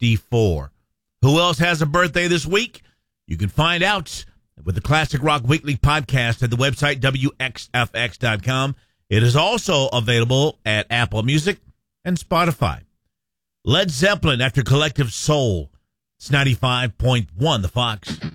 54. Who else has a birthday this week? You can find out with the Classic Rock Weekly podcast at the website WXFX.com. It is also available at Apple Music and Spotify. Led Zeppelin after Collective Soul. It's 95.1 The Fox.